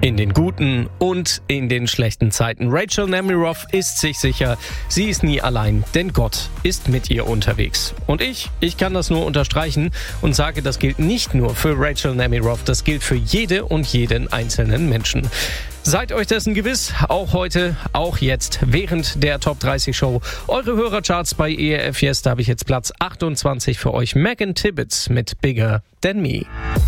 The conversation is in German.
In den guten und in den schlechten Zeiten. Rachel Nemiroff ist sich sicher, sie ist nie allein, denn Gott ist mit ihr unterwegs. Und ich kann das nur unterstreichen und sage, das gilt nicht nur für Rachel Nemiroff, das gilt für jede und jeden einzelnen Menschen. Seid euch dessen gewiss, auch heute, auch jetzt, während der Top 30 Show. Eure Hörercharts bei ERF Yes, da habe ich jetzt Platz 28 für euch. Megan Tibbetts mit Bigger Than Me.